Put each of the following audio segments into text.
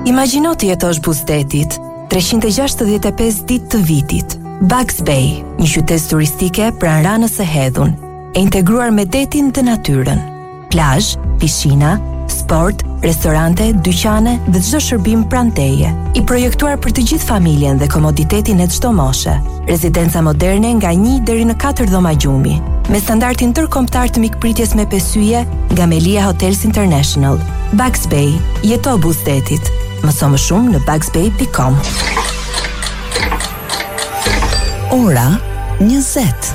Imagjino të jetosh buzdetit, 365 ditë të vitit. Bugs Bay, një qytet turistike pranë Ranës së Hedhun, e integruar me detin dhe natyrën. Plazh, piscina, sport, restorante, dyqane dhe çdo shërbim pranë teje. I projektuar për të gjithë familjen dhe komoditetin e çdo moshe. Rezidenca moderne nga 1 deri në 4 dhoma gjumi, me standardin ndërkombëtar të mikpritjes me pesyje nga Melia Hotels International. Bugs Bay, jeto buzdetit. Mëso më shumë në bugsbay.com. Ora 20.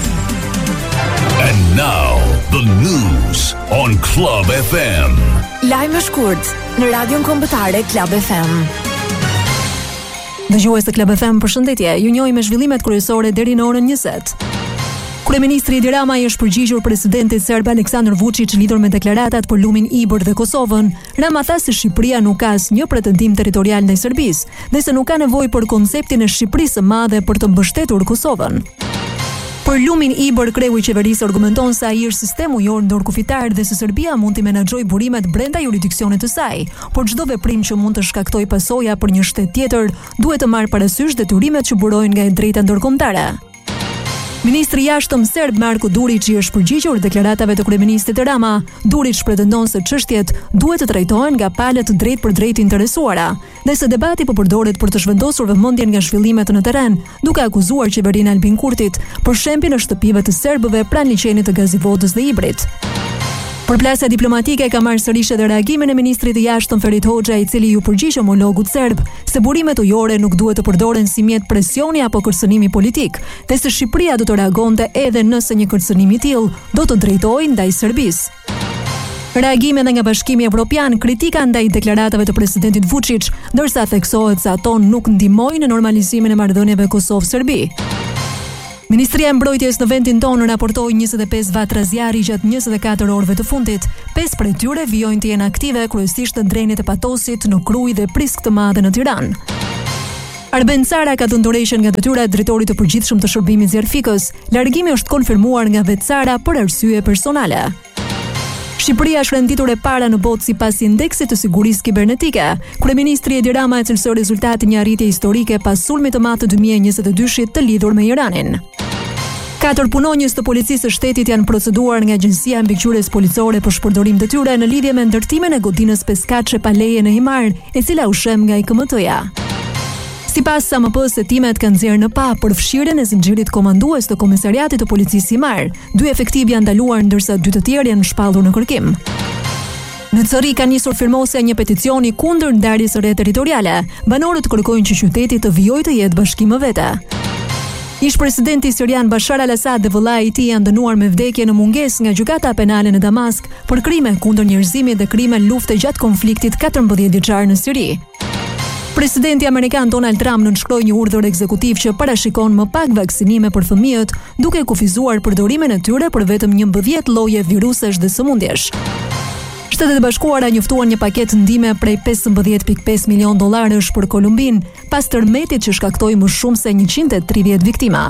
And now the news on Club FM. Lajme shkurt në radion kombëtare Club FM. Dëgjues të Club FM, përshëndetje. Ju njohim me zhvillimet kryesore deri në orën 20. Kryeministri Edi Rama i është përgjigjur presidentit serb Aleksandar Vučić lidhur me deklaratat për lumin Ibër dhe Kosovën. Rama tha se Shqipëria nuk ka asnjë pretendim territorial ndaj Serbisë, dhe se nuk ka nevojë për konceptin e Shqipërisë së madhe për të mbështetur Kosovën. Për lumin Ibër, kreu i qeverisë argumenton se ai është sistem ujor ndërkufitar dhe se Serbia mund të menaxhojë burimet brenda jurisdiksionit të saj, por çdo veprim që mund të shkaktojë pasoja për një shtet tjetër duhet të marrë parasysh detyrimet që burojnë nga e drejta ndërkombëtare. Ministri i jashtëm serb Marko Durić i është përgjigjur deklaratave të kryeministit Rama. Durić pretendon se çështjet duhet të trajtohen nga palët drejt për drejt interesuara, dhe se debati po përdoret për të zhvendosur vëmendjen nga zhvillimet në terren, duke akuzuar qeverinë Albin Kurtit për shembjen e shtëpive të serbëve pranë liçenit të Gazivodës dhe Ibrit. Përplasja diplomatike ka marrë sërish edhe reagimin e ministrit të jashtëm Ferit Hoxha, i cili ju përgjigj homologut serb se burimet ujore nuk duhet të përdoren si mjet presioni apo kërcënimi politik, dhe se Shqipëria do të reagonte edhe nëse një kërcënim i tillë do të drejtohej ndaj Serbisë. Reagime edhe nga Bashkimi Evropian, kritika ndaj deklaratave të presidentit Vučić, ndërsa theksohet se ato nuk ndihmojnë në normalizimin e marrëdhënieve Kosovë-Serbi. Ministria e Mbrojtjes në vendin tonë raportoi 25 vat razjari gjatë 24 orëve të fundit. 5 prej tyre vijojnë të jenë aktive, kryesisht në drenit e Patosit, në Krujë dhe Priskë të Madhe në Tiranë. Arben Cara ka dhënë dorëshën nga detyra e drejtorit të përgjithshëm të shërbimit zjarfikës. Largimi është konfirmuar nga vet Cara për arsye personale. Shqipëria është renditur e para në botë sipas indeksit të sigurisë kibernetike. Kryeministri Edi Rama e cilësoi rezultatin një arritje historike pas sulmit të madh të 2022-shit të lidhur me Iranin. 4 punonjës të policisë së shtetit janë proceduar nga Agjencia Mbikëqyrjes Policore për shpërdorim detyre në lidhje me ndërtimin e godinës Peskaçe Paleje në Himar, e cila u shem nga IKMT-ja. Sipas SAMP-s, hetimet kanë nxjerrë në pa për fshirjen e zinxhirit komandues të Komisariatit të Policisë Himar. 2 efektiv janë ndaluar ndërsa 2 të tjerë janë shpallur në kërkim. Në Cëri ka nisur firmosja një peticioni kundër ndarjes së re territoriale. Banorët kërkojnë që qyteti të vijojë të jetë bashkim më vete. Ish-presidenti sirian Bashar al-Assad dhe vëllai i tij janë dënuar me vdekje në mungesë nga gjykata penale në Damask për krime kundër njerëzimit dhe krime lufte gjatë konfliktit 14 vjeçar në Siri. Presidenti amerikan Donald Trump nënshkroi një urdhër ekzekutiv që parashikon më pak vaksinime për fëmijët, duke kufizuar përdorimin e tyre për vetëm 11 lloje virusesh dhe sëmundjesh. Shtetet e Bashkuara njoftuan një paketë ndihme prej $15.5 milion për Kolumbinë, pas tërmetit që shkaktoi më shumë se 130 viktima.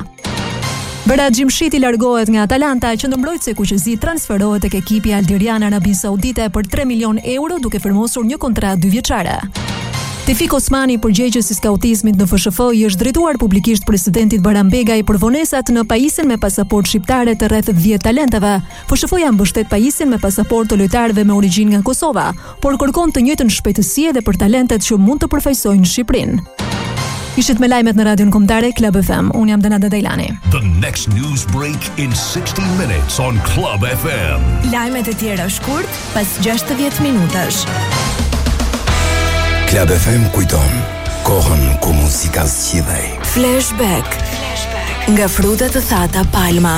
Berat Gjimshiti largohet nga Atalanta, qendërmbrojtësi kuqezi transferohet tek ekipi Aldirian Arabi Saudite për 3 milion euro, duke firmosur një kontratë 2 vjeçare. Tefik Osmani, përgjegjës i skautizmit në FSHF, i është drejtuar publikisht presidentit Baran Begaj për vonesat në pajisjen me pasaportë shqiptare të rreth 10 talentave. FSHF-ja mbështet pajisjen me pasaportë të lojtarëve me origjinë nga Kosova, por kërkon të njëjtën shpejtësi edhe për talentet që mund të përfaqësojnë Shqipërinë. Ishit me lajmet në radion kombëtare Club FM. Unë jam Denada Dejlani. The next news break in 60 minutes on Club FM. Lajmet e tjera shkurt pas 60 minutash. Club FM kujton kohën ku muzika zgjidhej. Flashback. Nga frutat të thata Palma.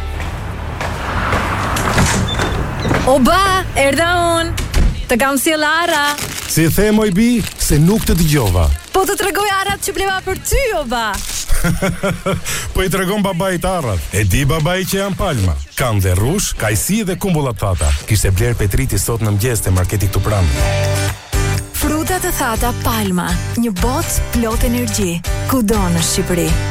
Oba, erdha unë. Të kam sjell ara. Si the moj bi, se nuk të dëgjova. Po të tregoj arat që bleva për ty, oba. Po i tregon babait arrat. E di babai që janë Palma. Kanë dhe rrush, kajsi dhe kumbullat thata. Kishte bler Petriti sot në mëngjes te marketi këtu pranë. Frutat e thata Palma, një botë plot energji, kudo në Shqipëri.